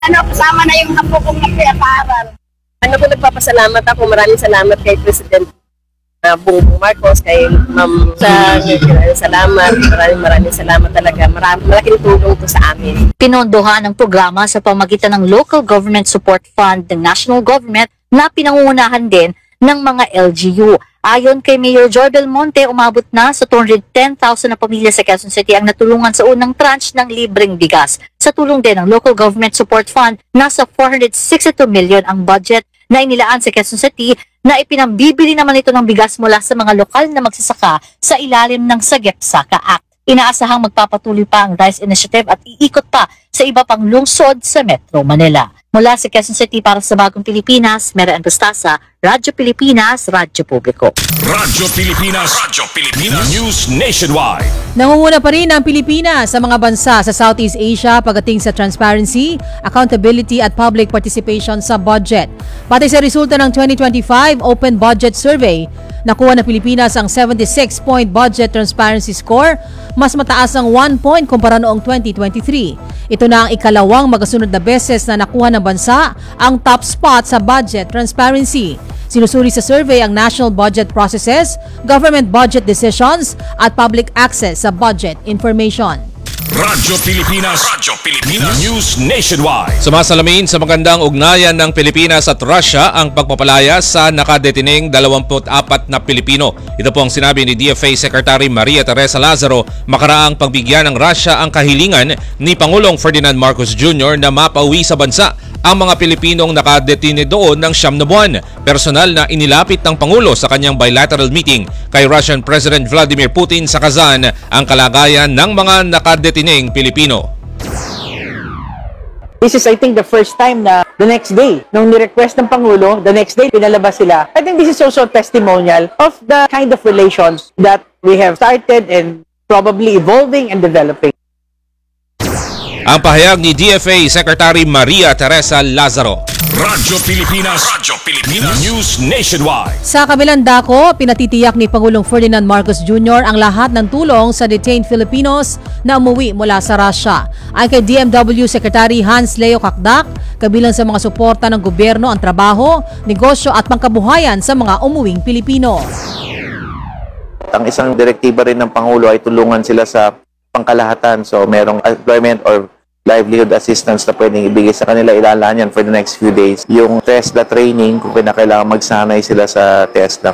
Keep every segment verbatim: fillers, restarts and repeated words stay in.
Ano, kasama na yung apo kong nagpapaaral. Ano po, nagpapasalamat ako. Maraming salamat kay President uh, Bongbong Marcos, kay Ma'am sa maraming salamat. Maraming maraming salamat talaga. Maraming malaking tulong to sa amin. Pinondohan ang programa sa pamagitan ng Local Government Support Fund ng National Government na pinangungunahan din ng mga L G U. Ayon kay Mayor Joy Belmonte, umabot na sa two hundred ten thousand na pamilya sa Quezon City ang natulungan sa unang tranche ng libreng bigas. Sa tulong din ng Local Government Support Fund, nasa four hundred sixty-two million ang budget na inilaan sa Quezon City na ipinambibili naman ito ng bigas mula sa mga lokal na magsasaka sa ilalim ng Sagep-Saka Act. Inaasahang magpapatuloy pa ang Rice Initiative at iikot pa sa iba pang lungsod sa Metro Manila. Mula sa Quezon City para sa Bagong Pilipinas, Mera Anastasa, Radyo Pilipinas, Radyo Publiko. Radyo Pilipinas, Radyo Pilipinas, News Nationwide. Nangunguna pa rin ang Pilipinas sa mga bansa sa Southeast Asia pagdating sa transparency, accountability at public participation sa budget. Pati sa resulta ng twenty twenty-five Open Budget Survey, nakuha na Pilipinas ang seventy-six point budget transparency score, mas mataas ang one point kumpara noong twenty twenty-three. Ito na ang ikalawang magasunod na beses na nakuha ng bansa ang top spot sa budget transparency. Sinusuri sa survey ang national budget processes, government budget decisions at public access sa budget information. Radyo Pilipinas, Radyo Pilipinas, News Nationwide. Sumasalamin sa magandang ugnayan ng Pilipinas at Russia ang pagpapalaya sa nakadetining dalawampu't apat na Pilipino. Ito po ang sinabi ni D F A Secretary Maria Teresa Lazaro makaraang pagbigyan ng Russia ang kahilingan ni Pangulong Ferdinand Marcos Junior na mapauwi sa bansa ang mga Pilipinong nakadetine doon ng siyam na buwan. Personal na inilapit ng Pangulo sa kanyang bilateral meeting kay Russian President Vladimir Putin sa Kazan ang kalagayan ng mga nakadetining Pilipino. This is, I think, the first time na the next day, nung ni-request ng Pangulo, the next day, pinalabas sila. I think this is also testimonial of the kind of relations that we have started and probably evolving and developing. Ang pahayag ni D F A Secretary Maria Teresa Lazaro. Radyo Pilipinas, Radyo Pilipinas, News Nationwide. Sa kabilang dako, pinatitiyak ni Pangulong Ferdinand Marcos Junior ang lahat ng tulong sa detained Filipinos na umuwi mula sa Russia. Ay kay D M W Secretary Hans Leo Kakdak, kabilang sa mga suporta ng gobyerno ang trabaho, negosyo at pangkabuhayan sa mga umuwing Pilipino. Ang isang direktiba rin ng Pangulo ay tulungan sila sa pangkalahatan. So merong employment or livelihood assistance na pwedeng ibigay sa kanila, ilalaan yan for the next few days. Yung TESDA training, kung kailangan magsanay sila sa TESDA.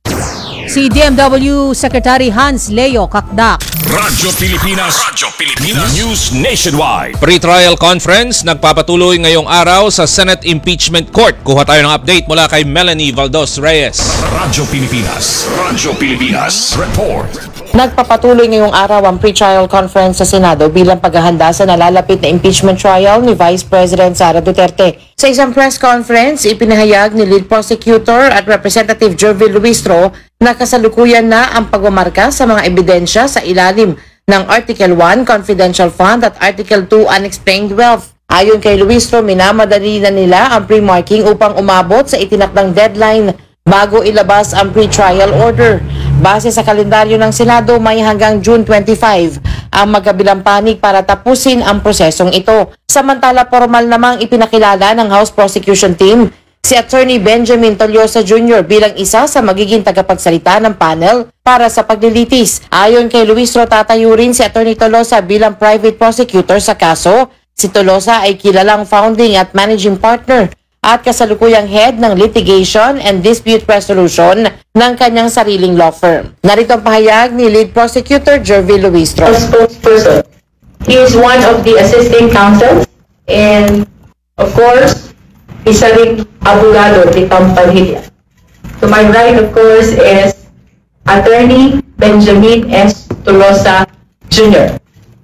Si D M W Secretary Hans Leo Kakdak. Radyo Pilipinas, Radyo Pilipinas, News Nationwide. Pre-trial conference nagpapatuloy ngayong araw sa Senate Impeachment Court. Kuha tayo ng update mula kay Melanie Valdos Reyes. Radyo Pilipinas, Radyo Pilipinas, Report. Nagpapatuloy ngayong araw ang pre-trial conference sa Senado bilang paghahanda sa nalalapit na impeachment trial ni Vice President Sara Duterte. Sa isang press conference, ipinahayag ni Lead Prosecutor at Representative Jervil Luistro na kasalukuyan na ang pagmamarka sa mga ebidensya sa ilalim ng Article one Confidential Fund at Article two Unexplained Wealth. Ayon kay Luistro, minamadali na nila ang pre-marking upang umabot sa itinakdang deadline bago ilabas ang pre-trial order. Base sa kalendaryo ng Senado, may hanggang June twenty-five ang magkabilang panig para tapusin ang prosesong ito. Samantala, formal namang ipinakilala ng House Prosecution Team si Attorney Benjamin Toliosa Junior bilang isa sa magiging tagapagsalita ng panel para sa paglilitis. Ayon kay Luistro, tatayo rin si Attorney Tolosa bilang private prosecutor sa kaso. Si Tolosa ay kilalang founding at managing partner at kasalukuyang head ng litigation and dispute resolution ng kanyang sariling law firm. Narito ang pahayag ni Lead Prosecutor Jervil Luistro. Spokesperson. He is one of the assisting counsels and of course, isa ring abogado ni Pampanhilla. To my right, of course, is Attorney Benjamin S. Tolosa Junior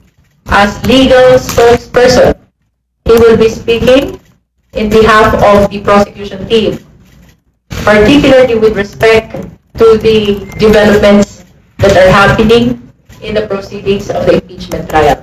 As legal spokesperson, he will be speaking in behalf of the prosecution team, particularly with respect to the developments that are happening in the proceedings of the impeachment trial.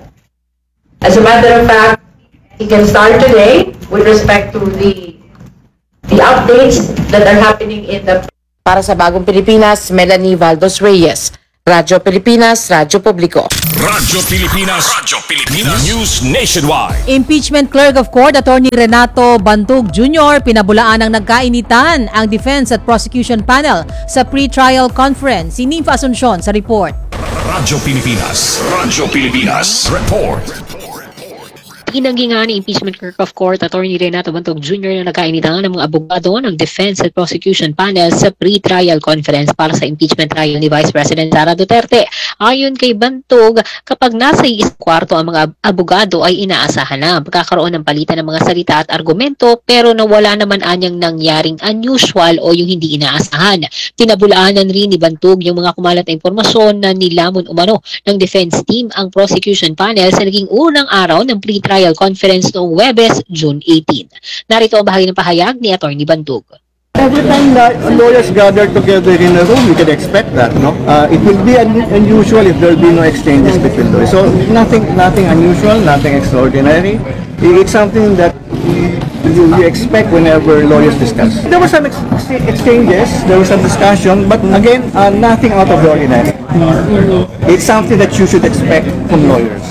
As a matter of fact, he can start today with respect to the the updates that are happening in the... Para sa Bagong Pilipinas, Melanie Valdos Reyes, Radyo Pilipinas, Radyo Publiko. Radyo Pilipinas. Radyo Pilipinas. News Nationwide. Impeachment Clerk of Court Attorney Renato Bantug Junior pinabulaan ng nagkainitan ang Defense at Prosecution Panel sa pre-trial conference. Si Nympha Asuncion sa report. Radyo Pilipinas. Radyo Pilipinas. Report. Tinanggi nga ni Impeachment Clerk of Court Attorney Renato Bantug Junior na nagkainitan ng mga abogado ng Defense at Prosecution Panel sa pre-trial conference para sa impeachment trial ni Vice President Sara Duterte. Ayon kay Bantug, kapag nasa isang kwarto ang mga abogado ay inaasahan na magkakaroon ng palitan ng mga salita at argumento pero nawala naman anyang nangyaring unusual o yung hindi inaasahan. Tinabulaanan rin ni Bantug yung mga kumalat na impormasyon na nilamon umano ng defense team ang prosecution panel sa naging unang araw ng pre-trial conference noong Huwebes, June eighteenth. Narito ang bahagi ng pahayag ni Attorney Bantug. Every time that lawyers gather together in a room, we can expect that, no? Uh, it will be un unusual if there will be no exchanges between lawyers. So nothing, nothing unusual, nothing extraordinary. It's something that we, we expect whenever lawyers discuss. There were some ex exchanges, there was some discussion, but again, uh, nothing out of the ordinary. It's something that you should expect from lawyers.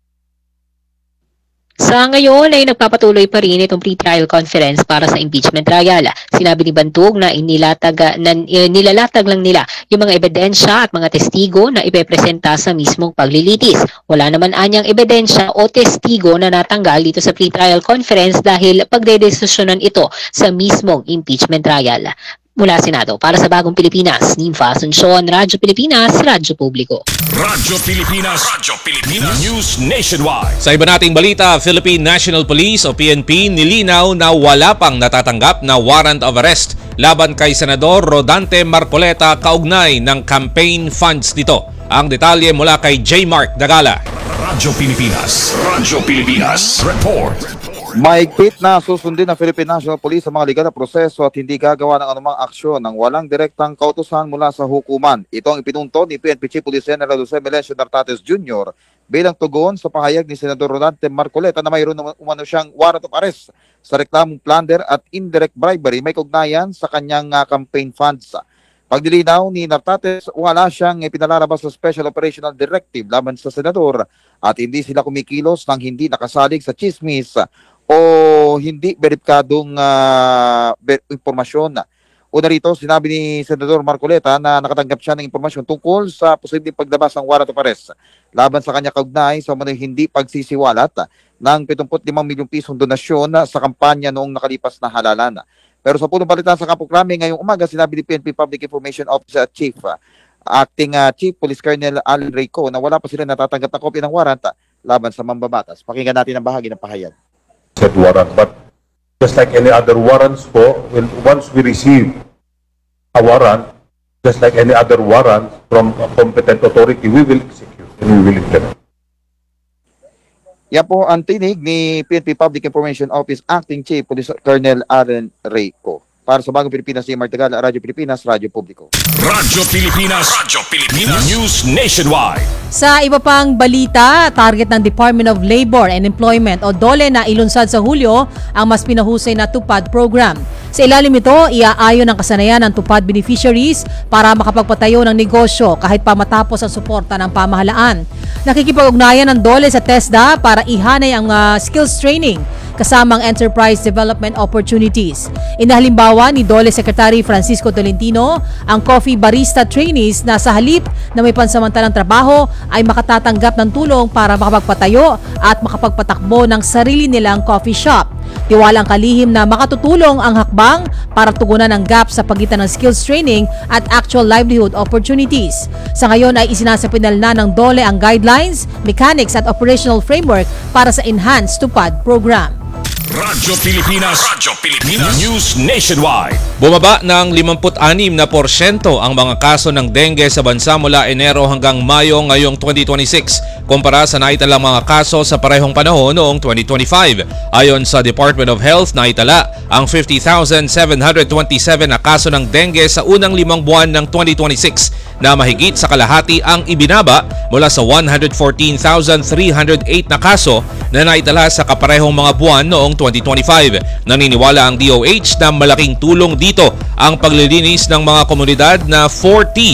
Sa ngayon ay nagpapatuloy pa rin itong pre-trial conference para sa impeachment trial. Sinabi ni Bantug na, inilatag, na nilalatag lang nila yung mga ebidensya at mga testigo na ipepresenta sa mismong paglilitis. Wala naman anyang ebidensya o testigo na natanggal dito sa pre-trial conference dahil pagdedesisyonan ito sa mismong impeachment trial. Mula Senado, para sa Bagong Pilipinas, Nympha Asuncion, Radyo Pilipinas, Radyo Publiko. Radyo Pilipinas. Radyo Pilipinas. News Nationwide. Sa iba nating balita, Philippine National Police o P N P nilinaw na wala pang natatanggap na warrant of arrest laban kay Senador Rodante Marcoleta kaugnay ng campaign funds nito. Ang detalye mula kay J. Mark Dagala. Radyo Pilipinas. Radyo Pilipinas. Report. Mahigpit na susundin ng Philippine National Police sa mga legal na proseso at hindi gagawa ng anumang aksyon ng walang direktang kautusan mula sa hukuman. Ito ang ipinunto ni P N P Chief Police General Jose Melencio Nartates Junior bilang tugon sa pahayag ni Senador Rodante Marcoleta na mayroon umano siyang warrant of arrest sa reklamong plunder at indirect bribery may kaugnayan sa kanyang uh, campaign funds. Pagdilinaw ni Nartates, wala siyang ipinalalabas sa Special Operational Directive laban sa Senador at hindi sila kumikilos nang hindi nakasalig sa chismis o hindi beripikadong uh, ber- impormasyon. Una rito, sinabi ni Senador Marcoleta na nakatanggap siya ng impormasyon tungkol sa posibleng paglabas ng warrant of arrest laban sa kanya kaugnay sa mga hindi pagsisiwalat ng seventy-five milyong pisong donasyon sa kampanya noong nakalipas na halalan. Pero sa punong balita sa Kapukrami ngayong umaga, sinabi ni P N P Public Information Officer Chief, uh, Acting uh, Chief Police Colonel Allen Reyco na wala pa sila natatanggap na kopya ng warrant laban sa mambabatas. Pakinggan natin ang bahagi ng pahayag. Said warrant, but just like any other warrants po, when, once we receive a warrant, just like any other warrant from a competent authority, we will execute and we will implement. Yan po ang tinig ni P N P Public Information Office Acting Chief Police Colonel Allen Reyco. Para sa Bagong Pilipinas, si Martagala, Radyo Pilipinas, Radyo Publiko. Radyo Pilipinas. Radyo Pilipinas. News Nationwide. Sa iba pang balita, target ng Department of Labor and Employment o DOLE na ilunsad sa Hulyo ang mas pinahusay na TUPAD program. Sa ilalim ito, iaayon ang kasanayan ng TUPAD beneficiaries para makapagpatayo ng negosyo kahit pa matapos ang suporta ng pamahalaan. Nakikipag-ugnayan ng DOLE sa TESDA para ihanay ang uh, skills training kasamang enterprise development opportunities. Inahalimbawa ni DOLE Secretary Francisco Tolentino ang coffee barista trainees na sa halip na may pansamantalang trabaho ay makatatanggap ng tulong para makapagpatayo at makapagpatakbo ng sarili nilang coffee shop. Tiwalang kalihim na makatutulong ang hakbang para tugunan ang gap sa pagitan ng skills training at actual livelihood opportunities. Sa ngayon ay isinasapinal na ng DOLE ang guidelines, mechanics at operational framework para sa Enhanced TUPAD program. Radyo Pilipinas. Radyo Pilipinas. News Nationwide. Bumaba ng fifty-six na porsyento ang mga kaso ng dengue sa bansa mula Enero hanggang Mayo ngayong twenty twenty-six kumpara sa naitalang mga kaso sa parehong panahon noong twenty twenty-five. Ayon sa Department of Health, naitala ang fifty thousand seven hundred twenty-seven na kaso ng dengue sa unang limang buwan ng twenty twenty-six na mahigit sa kalahati ang ibinaba mula sa one hundred fourteen thousand three hundred eight na kaso na naitala sa kaparehong mga buwan noong twenty twenty-five. Naniniwala ang D O H na malaking tulong dito ang paglilinis ng mga komunidad na four T's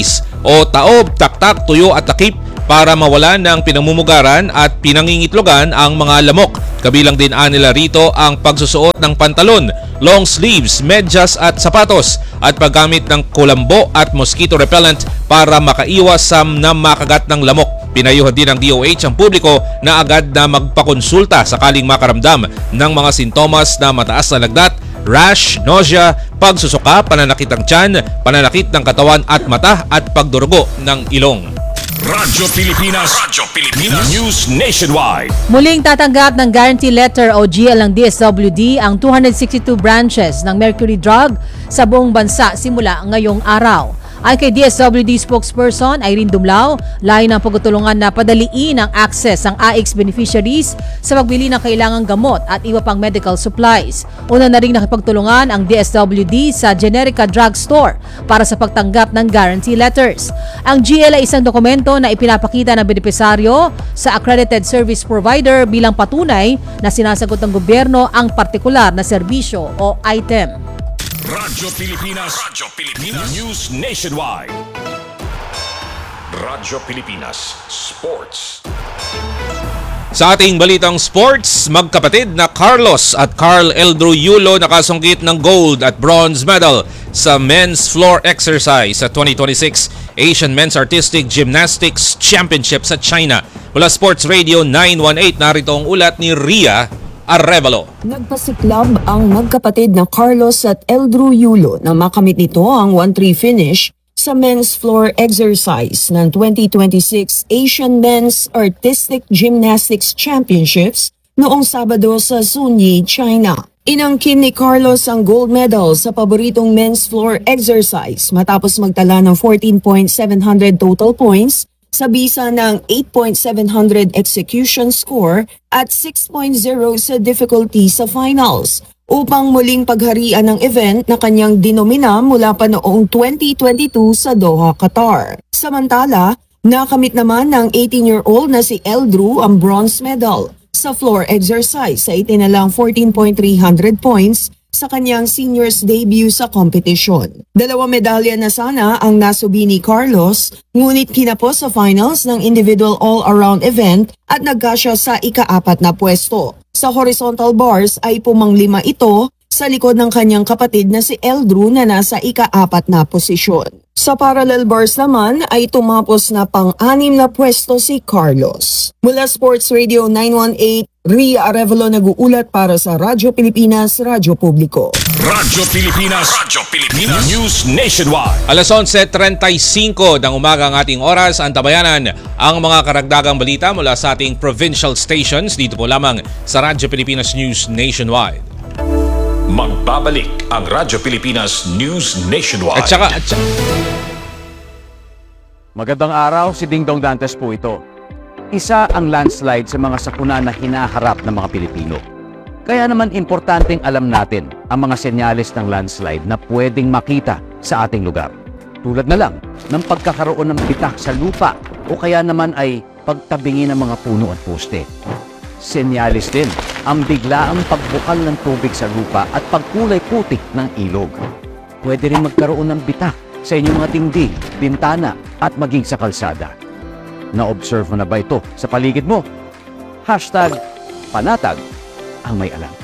o taob, taktak, tuyo at takip para mawalan ng pinamumugaran at pinangingitlogan ang mga lamok. Kabilang din anila rito ang pagsusuot ng pantalon, long sleeves, medyas at sapatos at paggamit ng kulambo at mosquito repellent para makaiwas sa na makagat ng lamok. Pinayuhan din ng D O H ang publiko na agad na magpakonsulta sakaling makaramdam ng mga sintomas na mataas na lagdat, rash, nausea, pagsusuka, pananakit ng tiyan, pananakit ng katawan at mata at pagdurugo ng ilong. Radyo Pilipinas. Radyo Pilipinas. News Nationwide. Muling tatanggap ng guarantee letter o G L ng D S W D ang two hundred sixty-two branches ng Mercury Drug sa buong bansa simula ngayong araw. Ay kay D S W D spokesperson Irene Dumlao, layo ng pagtutulungan na padaliin ang access ng A I X beneficiaries sa pagbili ng kailangang gamot at iba pang medical supplies. Una na rin nakipagtulungan ang D S W D sa Generica Drug Store para sa pagtanggap ng guarantee letters. Ang G L ay isang dokumento na ipinapakita ng benepisaryo sa accredited service provider bilang patunay na sinasagot ng gobyerno ang partikular na serbisyo o item. Radyo Pilipinas. Radyo Pilipinas. News Nationwide. Radyo Pilipinas Sports. Sa ating balitang sports, magkapatid na Carlos at Carl Eldru Yulo nakasungkit ng gold at bronze medal sa men's floor exercise sa twenty twenty-six Asian Men's Artistic Gymnastics Championship sa China. Mula Sports Radio nine one eight, narito ang ulat ni Ria Arevalo. Nagpasiklab ang magkapatid na Carlos at Eldru Yulo na makamit nito ang one three finish sa men's floor exercise ng twenty twenty-six Asian Men's Artistic Gymnastics Championships noong Sabado sa Zunyi, China. Inangkin ni Carlos ang gold medal sa paboritong men's floor exercise matapos magtala ng fourteen point seven hundred total points sa bisa ng eight point seven hundred execution score at six point zero sa difficulty sa finals upang muling pagharian ng event na kanyang dinomina mula pa noong twenty twenty-two sa Doha, Qatar. Samantala, nakamit naman ng eighteen-year-old na si Eldru ang bronze medal sa floor exercise sa itinalang fourteen point three hundred points sa kanyang seniors debut sa kompetisyon. Dalawa medalya na sana ang nasubi ni Carlos, ngunit kinapos sa finals ng individual all-around event at nagkasya sa ika-apat na pwesto. Sa horizontal bars ay pumanglima ito sa likod ng kanyang kapatid na si Eldru na nasa ika-apat na posisyon. Sa parallel bars naman ay tumapos na pang-anim na pwesto si Carlos. Mula Sports Radio nine one eight, Ria Arevalo nag-uulat para sa Radyo Pilipinas, Radyo Publiko. Radyo Pilipinas. Radyo Pilipinas. News Nationwide. Alas onse trenta y cinco ng umaga ang ating oras. Antabayanan ang mga karagdagang balita mula sa ating provincial stations dito po lamang sa Radyo Pilipinas News Nationwide. Magbabalik ang Radyo Pilipinas News Nationwide. At saka, at saka. Magandang araw, si Ding Dong Dantes po ito. Isa ang landslide sa mga sakuna na hinaharap ng mga Pilipino. Kaya naman importanteng alam natin ang mga senyales ng landslide na pwedeng makita sa ating lugar. Tulad na lang ng pagkakaroon ng bitak sa lupa o kaya naman ay pagtabingi ng mga puno at poste. Senyales din ang biglaang pagbukal ng tubig sa lupa at pagkulay putik ng ilog. Pwede rin magkaroon ng bitak sa inyong mga dingding, bintana at maging sa kalsada. Na-observe mo na ba ito sa paligid mo? Hashtag panatag ang may alam.